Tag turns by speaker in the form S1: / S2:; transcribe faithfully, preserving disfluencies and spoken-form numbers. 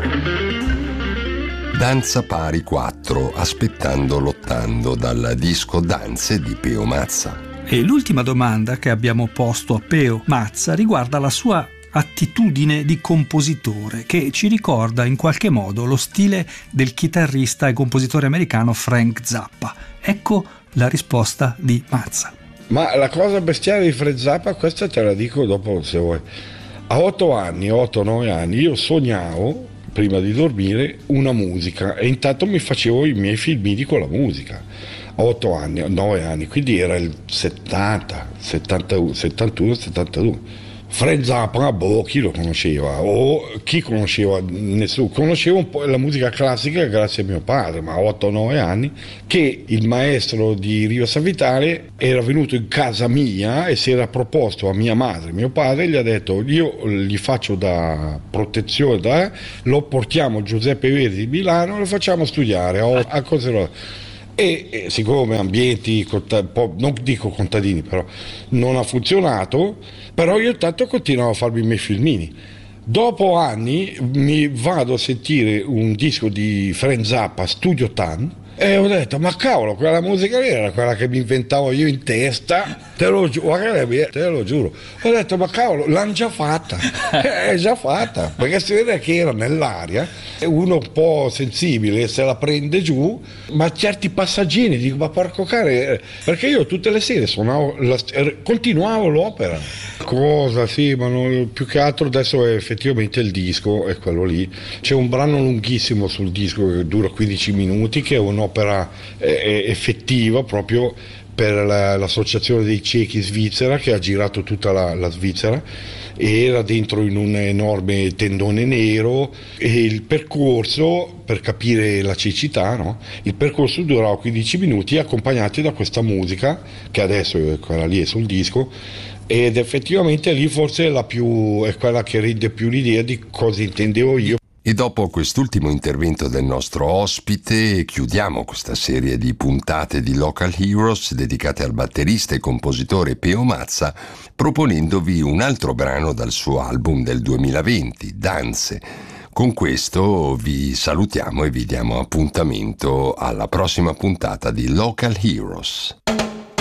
S1: Danza pari quattro, aspettando lottando, dal disco Danze di Peo Mazza.
S2: E l'ultima domanda che abbiamo posto a Peo Mazza riguarda la sua attitudine di compositore, che ci ricorda in qualche modo lo stile del chitarrista e compositore americano Frank Zappa. Ecco la risposta di Mazza.
S3: Ma la cosa bestiale di Frank Zappa, questa te la dico dopo se vuoi. A otto anni, otto nove anni, io sognavo prima di dormire una musica e intanto mi facevo i miei filmini con la musica a otto anni, nove anni, quindi era il settanta, settantuno, settantuno, settantadue. Frank Zappa, boh, chi lo conosceva? O chi conosceva? Nessuno. Conoscevo un po' la musica classica grazie a mio padre, ma a otto nove anni, che il maestro di Riva San Vitale era venuto in casa mia e si era proposto a mia madre, mio padre, gli ha detto: io gli faccio da protezione, da, lo portiamo Giuseppe Verdi di Milano e lo facciamo studiare a, a conservatorio. E, e siccome ambienti, non dico contadini, però non ha funzionato, però io intanto continuavo a farmi i miei filmini. Dopo anni mi vado a sentire un disco di Frank Zappa, Studio Tan, e ho detto: ma cavolo, quella musica lì era quella che mi inventavo io in testa, te lo giuro, te lo giuro. Ho detto: ma cavolo, l'hanno già fatta, è già fatta, perché si vede che era nell'aria, uno un po' sensibile se la prende giù, ma certi passaggini dico: ma porco cane, perché io tutte le sere suonavo, la, continuavo l'opera. Cosa, sì, ma non, più che altro adesso è effettivamente il disco, è quello lì. C'è un brano lunghissimo sul disco che dura quindici minuti, che è un'opera eh, effettiva proprio per la, l'associazione dei ciechi svizzera, che ha girato tutta la, la Svizzera, e era dentro in un enorme tendone nero, e il percorso, per capire la cecità, no? Il percorso durava quindici minuti, accompagnati da questa musica che adesso è quella lì, è sul disco, ed effettivamente lì forse è la più, è quella che rende più l'idea di cosa intendevo io.
S1: E dopo quest'ultimo intervento del nostro ospite chiudiamo questa serie di puntate di Local Heroes dedicate al batterista e compositore Peo Mazza, proponendovi un altro brano dal suo album del duemilaventi, Danze. Con questo vi salutiamo e vi diamo appuntamento alla prossima puntata di Local Heroes.